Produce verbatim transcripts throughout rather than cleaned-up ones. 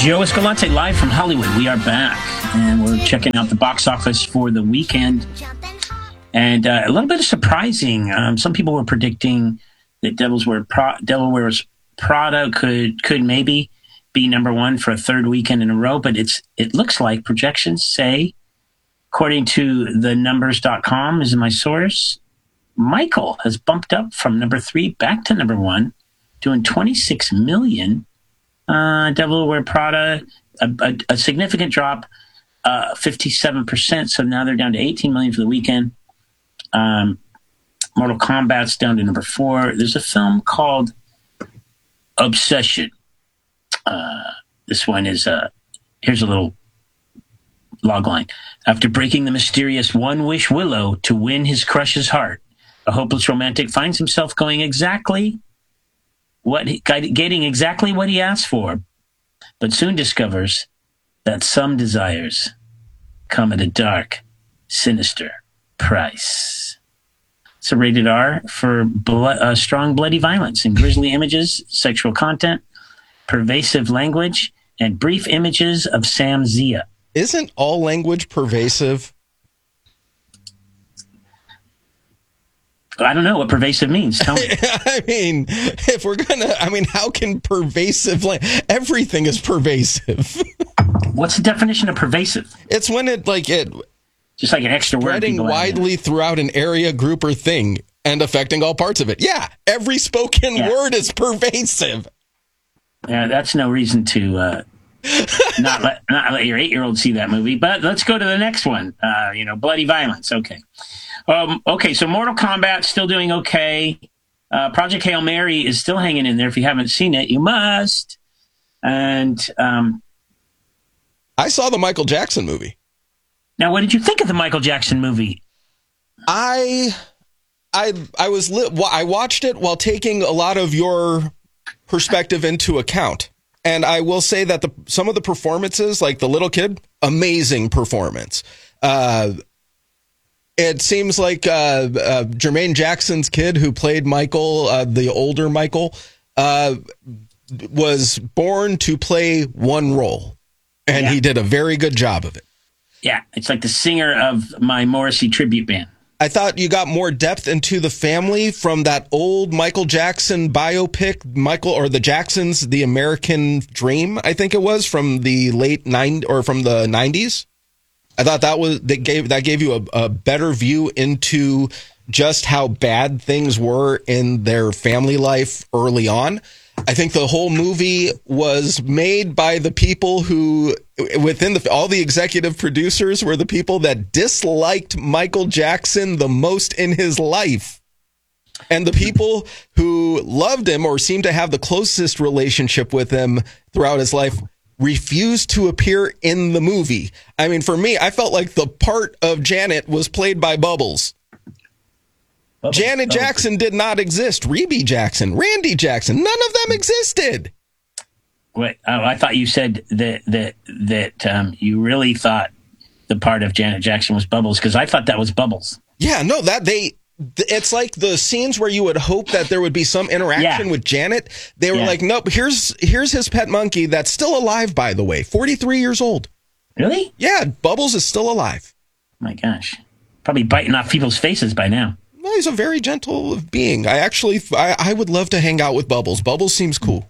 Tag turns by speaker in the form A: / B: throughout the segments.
A: Joe Escalante live from Hollywood. We are back, and we're checking out the box office for the weekend. And uh, a little bit of surprising. Um, some people were predicting that Devil's Wear Pro- Devil Wears Prada could could maybe be number one for a third weekend in a row, but it's it looks like projections say, according to the numbers dot com is my source, Michael has bumped up from number three back to number one, doing twenty-six million. Uh, Devil Wear Prada, a, a, a significant drop, uh, fifty-seven percent. So now they're down to eighteen million for the weekend. Um, Mortal Kombat's down to number four. There's a film called Obsession. Uh, this one is, uh, here's a little logline. After breaking the mysterious One Wish Willow to win his crush's heart, a hopeless romantic finds himself going exactly what he, getting exactly what he asked for, but soon discovers that some desires come at a dark, sinister price. It's a rated R for blood, uh, strong bloody violence and grisly images, sexual content, pervasive language, and brief images of Sam Zia.
B: Isn't all language pervasive?
A: I don't know what pervasive means. Tell me.
B: I mean, if we're going to, I mean, how can pervasive, like, everything is pervasive.
A: What's the definition of pervasive?
B: It's when it, like, it,
A: just like an extra word.
B: Spreading widely throughout an area, group, or thing and affecting all parts of it. Yeah, every spoken yeah. word is pervasive.
A: Yeah, that's no reason to uh, not let not let your eight-year-old see that movie. But let's go to the next one. Uh, you know, bloody violence. Okay. Um, okay, so Mortal Kombat still doing okay. Uh, Project Hail Mary is still hanging in there. If you haven't seen it, you must. And um,
B: I saw the Michael Jackson movie.
A: Now, what did you think of the Michael Jackson movie?
B: I, I, I was li- I watched it while taking a lot of your perspective into account, and I will say that the some of the performances, like the little kid, amazing performance. Uh, It seems like uh, uh, Jermaine Jackson's kid, who played Michael, uh, the older Michael, uh, was born to play one role, and yeah. he did a very good job of it.
A: Yeah, it's like the singer of my Morrissey tribute band.
B: I thought you got more depth into the family from that old Michael Jackson biopic, Michael or the Jacksons, The American Dream, I think it was, from the late nine or from the nineties. I thought that was that gave that gave you a, a better view into just how bad things were in their family life early on. I think the whole movie was made by the people who, within the all the executive producers, were the people that disliked Michael Jackson the most in his life. And the people who loved him or seemed to have the closest relationship with him throughout his life refused to appear in the movie. I mean, for me, I felt like the part of Janet was played by Bubbles. Bubbles. Janet oh. Jackson did not exist. Rebe Jackson, Randy Jackson, none of them existed.
A: Wait, oh, I thought you said that that that um, you really thought the part of Janet Jackson was Bubbles, because I thought that was Bubbles.
B: Yeah, no, that they. It's like the scenes where you would hope that there would be some interaction yeah. with Janet. They were yeah. like, nope, here's here's his pet monkey that's still alive, by the way, forty-three years old.
A: Really?
B: Yeah, Bubbles is still alive.
A: My gosh. Probably biting off people's faces by now.
B: Well, he's a very gentle being. I actually, I, I would love to hang out with Bubbles. Bubbles seems cool.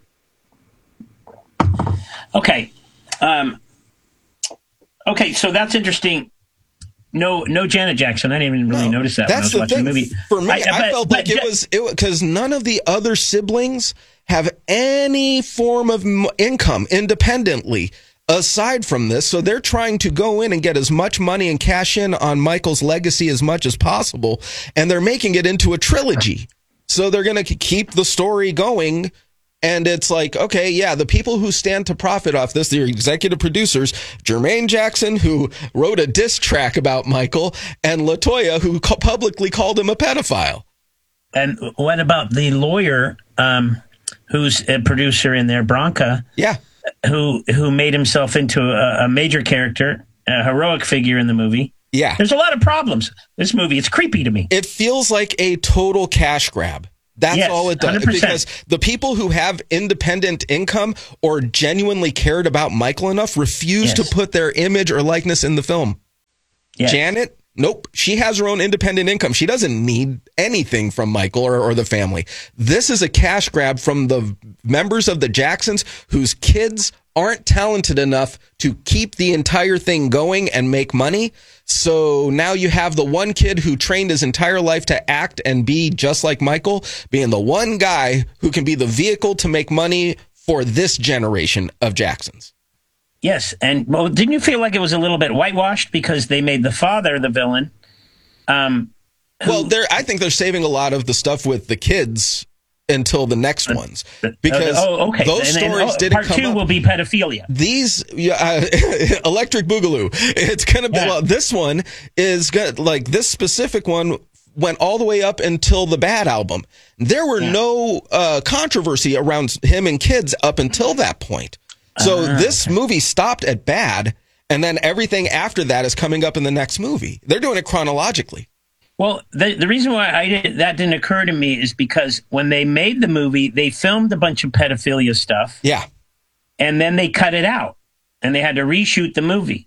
A: Okay. Um, okay, so that's interesting. No, no Janet Jackson. I didn't even really no, notice that
B: that's
A: when I was watching
B: thing.
A: the movie.
B: For me, I,
A: I,
B: I
A: but,
B: felt
A: but,
B: like it was it because none of the other siblings have any form of m- income independently aside from this. So they're trying to go in and get as much money and cash in on Michael's legacy as much as possible, and they're making it into a trilogy. So they're going to keep the story going. And it's like, okay, yeah, the people who stand to profit off this, the executive producers, Jermaine Jackson, who wrote a diss track about Michael, and LaToya, who co- publicly called him a pedophile.
A: And what about the lawyer um, who's a producer in there, Bronca?
B: Yeah.
A: Who, who made himself into a, a major character, a heroic figure in the movie.
B: Yeah.
A: There's a lot of problems. This movie, it's creepy to me.
B: It feels like a total cash grab. That's
A: yes,
B: all it does.
A: one hundred percent.
B: Because the people who have independent income or genuinely cared about Michael enough refuse
A: yes.
B: to put their image or likeness in the film. Yes. Janet, nope. She has her own independent income. She doesn't need anything from Michael or, or the family. This is a cash grab from the members of the Jacksons whose kids aren't talented enough to keep the entire thing going and make money. So now you have the one kid who trained his entire life to act and be just like Michael, being the one guy who can be the vehicle to make money for this generation of Jacksons.
A: Yes, and well, didn't you feel like it was a little bit whitewashed because they made the father the villain? Um,
B: who, well, they're, I think they're saving a lot of the stuff with the kids until the next uh, ones, because
A: uh, oh, okay.
B: those
A: and,
B: stories
A: and, oh,
B: didn't
A: part
B: come
A: two
B: up.
A: Will be pedophilia.
B: These uh, Electric Boogaloo. It's gonna be. Yeah. Well, this one is gonna, like this specific one went all the way up until the Bad album. There were yeah. no uh, controversy around him and kids up until that point. So uh, this okay. movie stopped at Bad, and then everything after that is coming up in the next movie. They're doing it chronologically.
A: Well, the the reason why I did, that didn't occur to me is because when they made the movie, they filmed a bunch of pedophilia stuff.
B: Yeah.
A: And then they cut it out, and they had to reshoot the movie.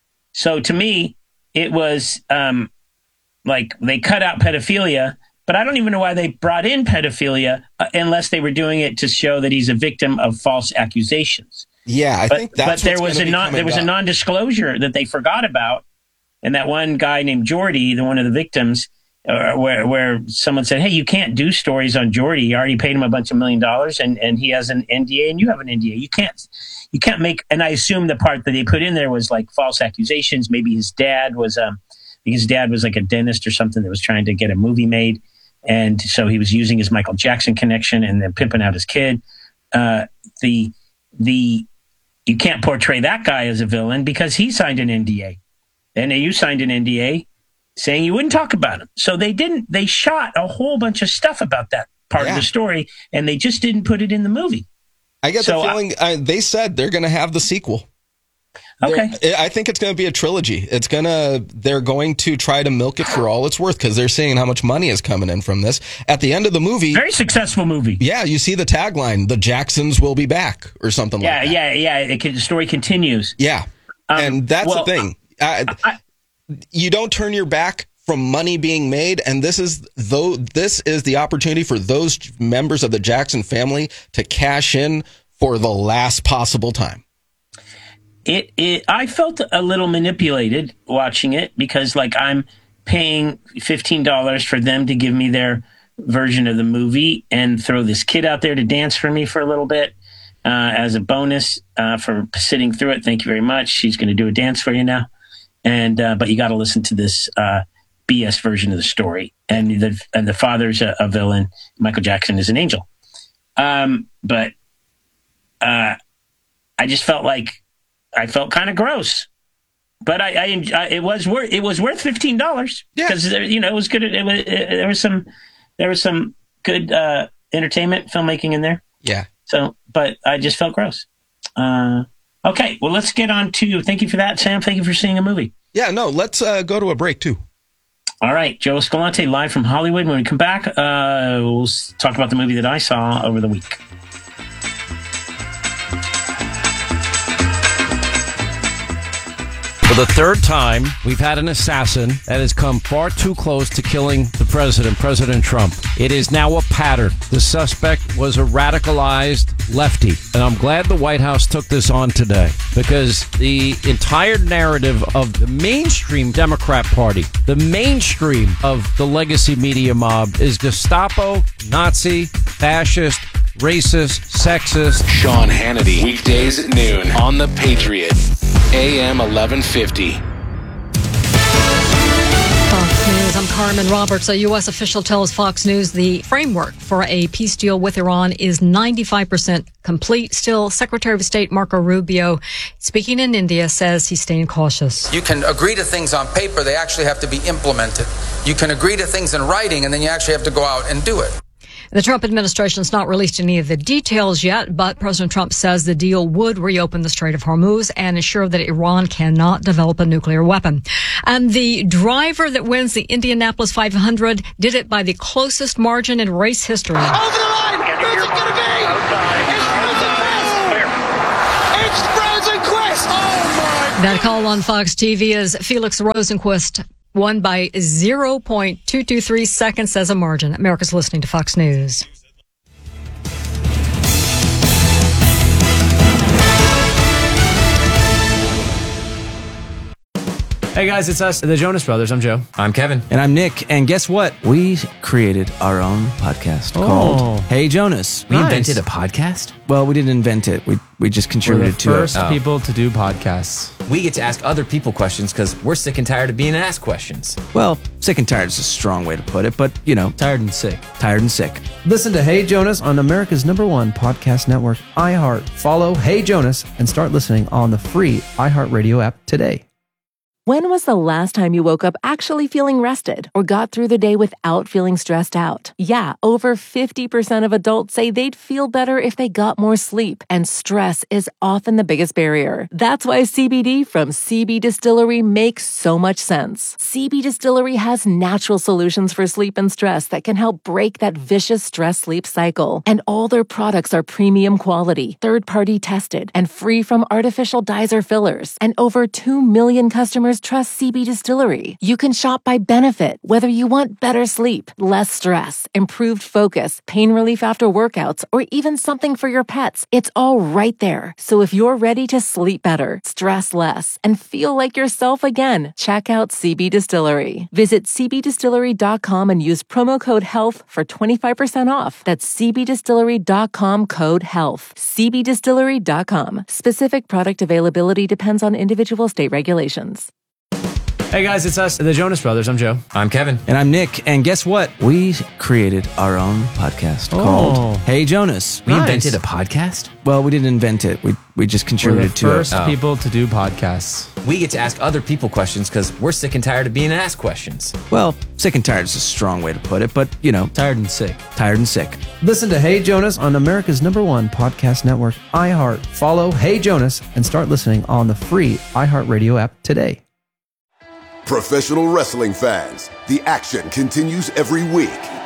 A: So to me, it was um, like they cut out pedophilia, but I don't even know why they brought in pedophilia uh, unless they were doing it to show that he's a victim of false accusations.
B: Yeah, I
A: but,
B: think that's
A: But there was a non, there was
B: up.
A: a non-disclosure that they forgot about. And that one guy named Jordy, the one of the victims, uh, where where someone said, "Hey, you can't do stories on Jordy. You already paid him a bunch of million dollars, and, and he has an N D A, and you have an N D A. You can't you can't make." And I assume the part that they put in there was like false accusations. Maybe his dad was um his dad was like a dentist or something that was trying to get a movie made, and so he was using his Michael Jackson connection and then pimping out his kid. Uh, the the you can't portray that guy as a villain because he signed an N D A. And you signed an N D A saying you wouldn't talk about him. So they didn't, they shot a whole bunch of stuff about that part yeah. of the story, and they just didn't put it in the movie.
B: I get
A: so
B: the feeling I, uh, they said they're going to have the sequel.
A: Okay.
B: They're, I think it's going to be a trilogy. It's going to, they're going to try to milk it for all it's worth because they're seeing how much money is coming in from this. At the end of the movie.
A: Very successful movie.
B: Yeah. You see the tagline, the Jacksons will be back or something
A: yeah,
B: like that.
A: Yeah. Yeah. Yeah. The story continues.
B: Yeah. Um, and that's well, the thing. I, I, you don't turn your back from money being made, and this is though this is the opportunity for those members of the Jackson family to cash in for the last possible time.
A: It, it I felt a little manipulated watching it because, like, I'm paying fifteen dollars for them to give me their version of the movie and throw this kid out there to dance for me for a little bit uh, as a bonus uh, for sitting through it. Thank you very much. She's going to do a dance for you now. And uh, but you got to listen to this uh, B S version of the story, and the and the father's a, a villain. Michael Jackson is an angel. Um, but uh, I just felt like I felt kind of gross. But I, I, I it was worth it was worth fifteen dollars because yeah. you know it was good. It was it, there was some there was some good uh, entertainment filmmaking in there.
B: Yeah.
A: So, but I just felt gross. Uh, Okay, well, let's get on to, thank you for that, Sam. Thank you for seeing a movie.
B: Yeah, no, let's uh, go to a break, too.
A: All right, Joe Escalante, live from Hollywood. When we come back, uh, we'll talk about the movie that I saw over the week.
C: For the third time, we've had an assassin that has come far too close to killing the president, President Trump. It is now a pattern. The suspect was a radicalized lefty. And I'm glad the White House took this on today because the entire narrative of the mainstream Democrat Party, the mainstream of the legacy media mob is Gestapo, Nazi, fascist, racist, sexist.
D: Sean Hannity, weekdays at noon on The Patriot. A M eleven fifty.
E: Fox News, I'm Carmen Roberts. A U S official tells Fox News the framework for a peace deal with Iran is ninety-five percent complete. Still, Secretary of State Marco Rubio, speaking in India, says he's staying cautious.
F: You can agree to things on paper, they actually have to be implemented. You can agree to things in writing, and then you actually have to go out and do it.
E: The Trump administration has not released any of the details yet, but President Trump says the deal would reopen the Strait of Hormuz and ensure that Iran cannot develop a nuclear weapon. And the driver that wins the Indianapolis five hundred did it by the closest margin in race history.
G: Over the line! Who's it going to be? It's Frozen Quest! Oh my!
E: That call on Fox T V is Felix Rosenquist won by zero point two two three seconds as a margin. America's listening to Fox News.
H: Hey guys, it's us, the Jonas Brothers. I'm Joe.
I: I'm Kevin.
H: And I'm Nick. And guess what? We created our own podcast
I: Oh.
H: called Hey Jonas.
I: We
H: Nice.
I: invented a podcast?
H: Well, we didn't invent it. We we just
J: We're
H: contributed
J: the
H: to
J: first
H: it.
J: people to do podcasts.
I: We get to ask other people questions because we're sick and tired of being asked questions.
H: Well, sick and tired is a strong way to put it, but you know,
J: Tired and sick.
H: tired and sick.
J: Listen to Hey Jonas on America's number one podcast network, iHeart. Follow Hey Jonas and start listening on the free iHeartRadio app today.
K: When was the last time you woke up actually feeling rested or got through the day without feeling stressed out? Yeah, over fifty percent of adults say they'd feel better if they got more sleep, and stress is often the biggest barrier. That's why C B D from C B Distillery makes so much sense. C B Distillery has natural solutions for sleep and stress that can help break that vicious stress-sleep cycle. And all their products are premium quality, third-party tested, and free from artificial dyes or fillers. And over two million customers trust C B Distillery. You can shop by benefit, whether you want better sleep, less stress, improved focus, pain relief after workouts, or even something for your pets. It's all right there. So if you're ready to sleep better, stress less, and feel like yourself again, check out C B Distillery. Visit c b distillery dot com and use promo code HEALTH for twenty-five percent off. That's c b distillery dot com code HEALTH. c b distillery dot com. Specific product availability depends on individual state regulations.
J: Hey guys, it's us, the Jonas Brothers. I'm Joe.
I: I'm Kevin.
H: And I'm Nick. And guess what? We created our own podcast
J: Oh.
H: called Hey Jonas.
I: We
J: Nice.
I: invented a podcast?
H: Well, we didn't invent it. We we just
J: We're the
H: contributed to
J: first
H: it.
I: Oh.
J: people to do podcasts.
I: We get to ask other people questions because we're sick and tired of being asked questions.
H: Well, sick and tired is a strong way to put it, but you know,
J: Tired and sick.
H: tired and sick.
J: Listen to Hey Jonas on America's number one podcast network, iHeart. Follow Hey Jonas and start listening on the free iHeartRadio app today.
L: Professional wrestling fans, the action continues every week.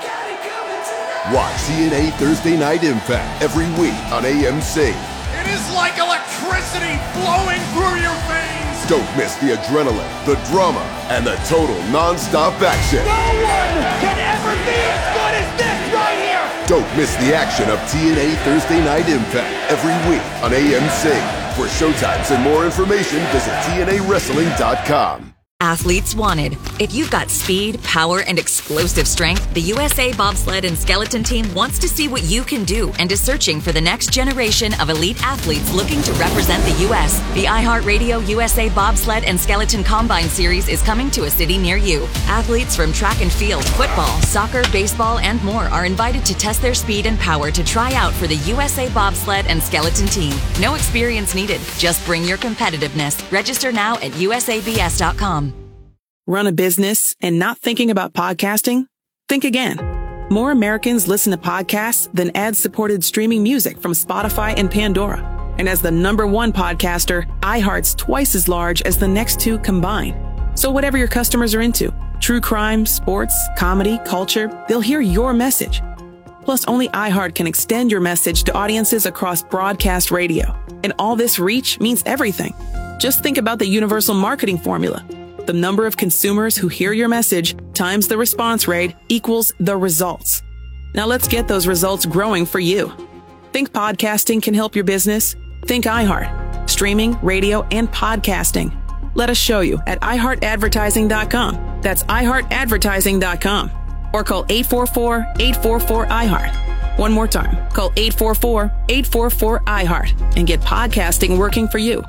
L: Watch T N A Thursday Night Impact every week on A M C.
G: It is like electricity flowing through your veins.
L: Don't miss the adrenaline, the drama, and the total non-stop action.
G: No one can ever be as good as this right here.
L: Don't miss the action of T N A Thursday Night Impact every week on A M C. For showtimes and more information, visit T N A wrestling dot com.
M: Athletes wanted. If you've got speed, power, and explosive strength, the U S A Bobsled and Skeleton Team wants to see what you can do and is searching for the next generation of elite athletes looking to represent the U S. The iHeartRadio U S A Bobsled and Skeleton Combine Series is coming to a city near you. Athletes from track and field, football, soccer, baseball, and more are invited to test their speed and power to try out for the U S A Bobsled and Skeleton Team. No experience needed. Just bring your competitiveness. Register now at U S A B S dot com.
N: Run a business and not thinking about podcasting? Think again. More Americans listen to podcasts than ad-supported streaming music from Spotify and Pandora. And as the number one podcaster, iHeart's twice as large as the next two combined. So whatever your customers are into, true crime, sports, comedy, culture, they'll hear your message. Plus, only iHeart can extend your message to audiences across broadcast radio. And all this reach means everything. Just think about the universal marketing formula. The number of consumers who hear your message times the response rate equals the results. Now let's get those results growing for you. Think podcasting can help your business? Think iHeart. Streaming, radio, and podcasting. Let us show you at i heart advertising dot com. That's i heart advertising dot com. Or call eight four four, eight four four, I heart. One more time. Call eight four four, eight four four, I heart and get podcasting working for you.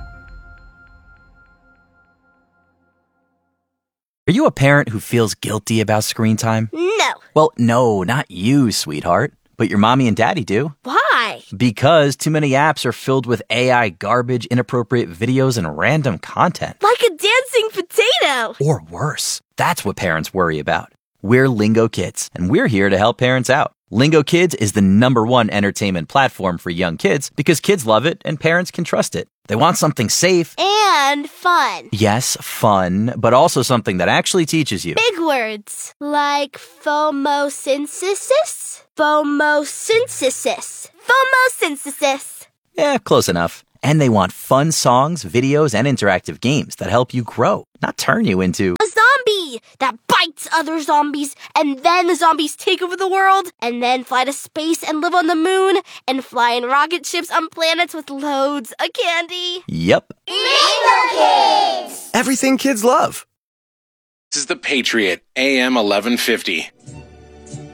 O: Are you a parent who feels guilty about screen time?
P: No.
O: Well, no, not you, sweetheart. But your mommy and daddy do.
P: Why?
O: Because too many apps are filled with A I garbage, inappropriate videos, and random content.
P: Like a dancing potato.
O: Or worse. That's what parents worry about. We're Lingo Kids, and we're here to help parents out. Lingo Kids is the number one entertainment platform for young kids because kids love it and parents can trust it. They want something safe
P: and fun.
O: Yes, fun, but also something that actually teaches you.
P: Big words like phomosynthesis, phomosynthesis, phomosynthesis.
O: Yeah, close enough. And they want fun songs, videos, and interactive games that help you grow, not turn you into
P: a zombie that bites other zombies, and then the zombies take over the world, and then fly to space and live on the moon, and fly in rocket ships on planets with loads of candy.
O: Yep.
P: Lingo Kids!
Q: Everything kids love.
D: This is The Patriot, A M eleven fifty.